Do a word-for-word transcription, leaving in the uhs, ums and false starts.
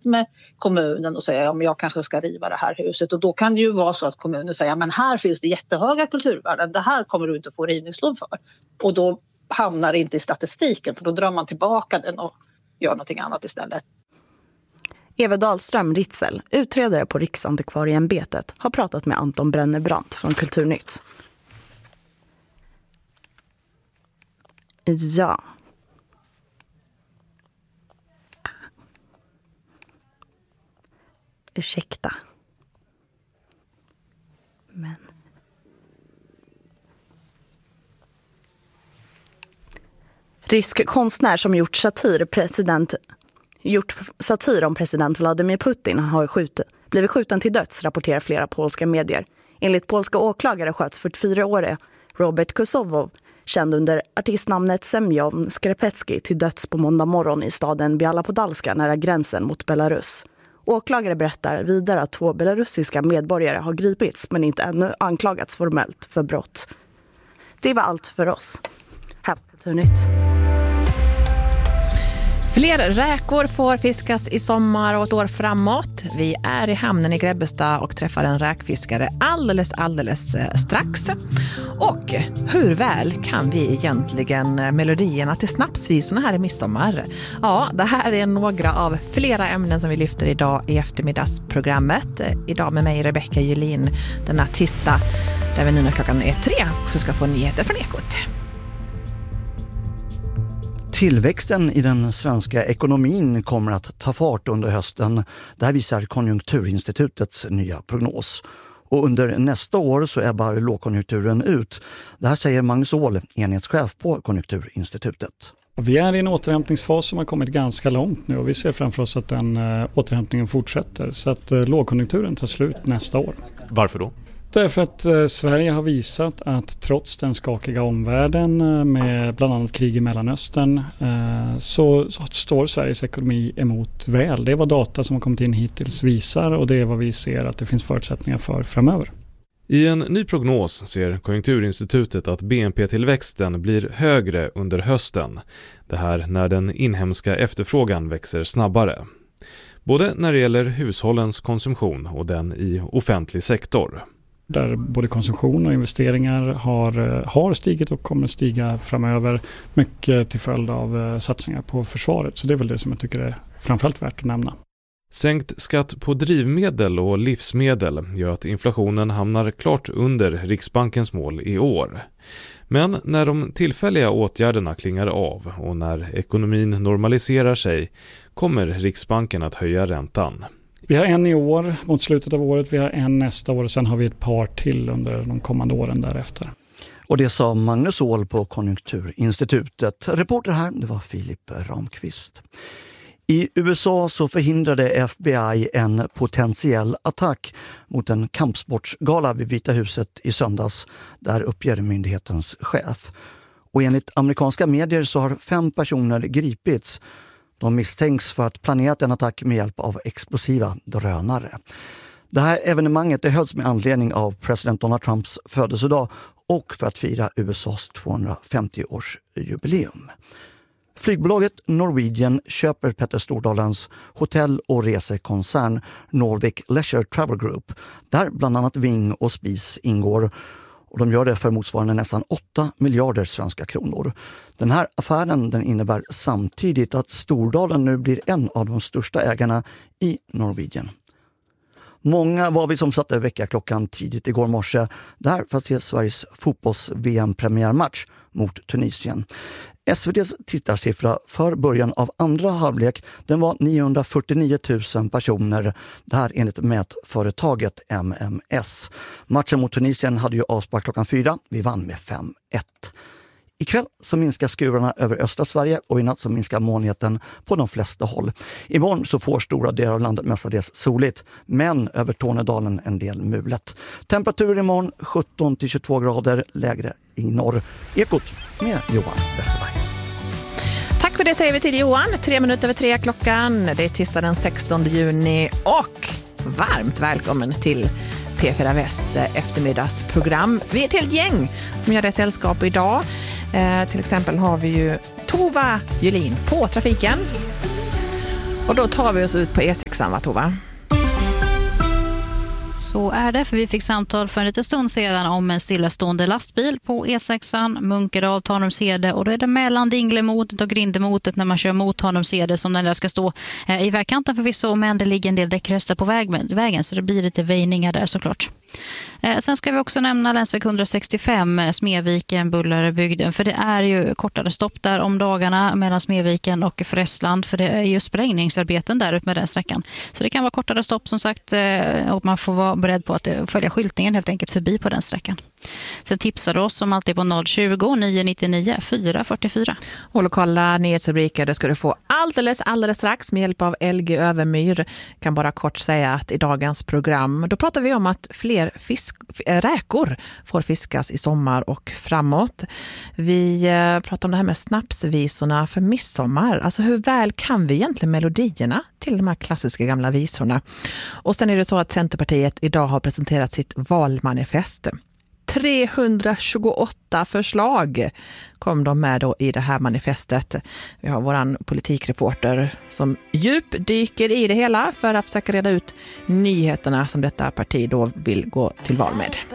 kontakt med kommunen och säger ja, men jag kanske ska riva det här huset. Och då kan det ju vara så att kommunen säger men här finns det jättehöga kulturvärden. Det här kommer du inte få rivningslov för. Och då hamnar det inte i statistiken, för då drar man tillbaka den och gör någonting annat istället. Eva Dahlström Ritzel, utredare på Riksantikvarieämbetet, har pratat med Anton Brennebrandt från Kulturnytt. Ja. Ursäkta. Men... Rysk konstnär som gjort satir, president, gjort satir om president Vladimir Putin har skjut, blivit skjuten till döds, rapporterar flera polska medier. Enligt polska åklagare sköts fyrtiofyraårige Robert Kosovo, känd under artistnamnet Semyon Skrepecki, till döds på måndag morgon i staden Biala Podalska nära gränsen mot Belarus. Åklagare berättar vidare att två belarusiska medborgare har gripits men inte ännu anklagats formellt för brott. Det var allt för oss. Här på Kulturnytt. Fler räkor får fiskas i sommar och ett år framåt. Vi är i hamnen i Grebbestad och träffar en räkfiskare alldeles, alldeles strax. Och hur väl kan vi egentligen melodierna till snapsvisorna här i midsommar? Ja, det här är några av flera ämnen som vi lyfter idag i eftermiddagsprogrammet. Idag med mig Rebecka Julin, denna tisdag där vi nu när klockan är tre så ska få nyheter från Ekot. Tillväxten i den svenska ekonomin kommer att ta fart under hösten. Det här visar Konjunkturinstitutets nya prognos. Och under nästa år så ebbar lågkonjunkturen ut. Det här säger Magnus Åhl, enhetschef på Konjunkturinstitutet. Vi är i en återhämtningsfas som har kommit ganska långt nu och vi ser framför oss att den äh, återhämtningen fortsätter. Så att äh, lågkonjunkturen tar slut nästa år. Varför då? Därför att eh, Sverige har visat att trots den skakiga omvärlden eh, med bland annat krig i Mellanöstern eh, så, så står Sveriges ekonomi emot väl. Det är vad data som har kommit in hittills visar och det är vad vi ser att det finns förutsättningar för framöver. I en ny prognos ser Konjunkturinstitutet att B N P-tillväxten blir högre under hösten. Det här när den inhemska efterfrågan växer snabbare. Både när det gäller hushållens konsumtion och den i offentlig sektor. Där både konsumtion och investeringar har, har stigit och kommer stiga framöver. Mycket till följd av satsningar på försvaret. Så det är väl det som jag tycker är framförallt värt att nämna. Sänkt skatt på drivmedel och livsmedel gör att inflationen hamnar klart under Riksbankens mål i år. Men när de tillfälliga åtgärderna klingar av och när ekonomin normaliserar sig kommer Riksbanken att höja räntan. Vi har en i år mot slutet av året, vi har en nästa år och sen har vi ett par till under de kommande åren därefter. Och det sa Magnus Åhl på Konjunkturinstitutet. Reporter här, det var Filip Ramqvist. I U S A så förhindrade F B I en potentiell attack mot en kampsportsgala vid Vita huset i söndags, där uppger myndighetens chef. Och enligt amerikanska medier så har fem personer gripits. De misstänks för att planerat en attack med hjälp av explosiva drönare. Det här evenemanget det hölls med anledning av president Donald Trumps födelsedag och för att fira U S A:s tvåhundrafemtio-årsjubileum. Flygbolaget Norwegian köper Petter Stordalens hotell- och resekoncern Nordic Leisure Travel Group, där bland annat Ving och Spis ingår. Och de gör det för motsvarande nästan åtta miljarder svenska kronor. Den här affären den innebär samtidigt att Stordalen nu blir en av de största ägarna i Norwegian. Många var vi som satt över veckaklockan tidigt igår morse där för att se Sveriges fotbolls-V M-premiärmatch mot Tunisien. S V T:s tittarsiffra för början av andra halvlek den var niohundrafyrtionio tusen personer, det här enligt mätföretaget M M S. Matchen mot Tunisien hade ju avspark klockan fyra, vi vann med fem ett. Ikväll så minskar skurarna över östra Sverige och i natt så minskar molnigheten på de flesta håll. Imorgon så får stora delar av landet mestadels soligt, men över Tornedalen en del mulet. Temperatur imorgon sjutton till tjugotvå grader, lägre i norr. Ekot med Johan Westerberg. Tack för det säger vi till Johan. Tre minuter över tre klockan. Det är tisdag den sextonde juni och varmt välkommen till P fyra Väst eftermiddagsprogram. Vi är ett helt gäng som gör det sällskap idag. Eh, till exempel har vi ju Tova Julin på trafiken. Och då tar vi oss ut på E sexan, va Tova? Så är det, för vi fick samtal för en liten stund sedan om en stillastående lastbil på E sexan, Munkedal, Tanumshede, och då är det mellan Dinglemotet och Grindemotet när man kör mot Tanumshede som den där ska stå eh, i vägkanten förvisso, men det ligger en del däckrester på väg, vägen så det blir lite väjningar där såklart. Eh, sen ska vi också nämna länsväg hundrasextiofem, Smedviken, Bullerbygden, för det är ju kortare stopp där om dagarna mellan Smedviken och Frässland, för det är ju sprängningsarbeten där ut med den sträckan. Så det kan vara kortare stopp som sagt, eh, och man får vara beredd på att följa skyltningen helt enkelt förbi på den sträckan. Sen tipsar du oss som alltid på noll tjugo, nio nittionio, fyra fyrtiofyra. Och lokala nyhetsrubriker, det ska du få alldeles, alldeles strax med hjälp av L G Övermyr. Kan bara kort säga att i dagens program, då pratar vi om att fler fisk, räkor får fiskas i sommar och framåt. Vi pratar om det här med snapsvisorna för midsommar. Alltså hur väl kan vi egentligen melodierna till de här klassiska gamla visorna? Och sen är det så att Centerpartiet idag har presenterat sitt valmanifest. trehundratjugoåtta förslag kom de med då i det här manifestet. Vi har våran politikreporter som djupdyker i det hela för att försöka reda ut nyheterna som detta parti då vill gå till val med.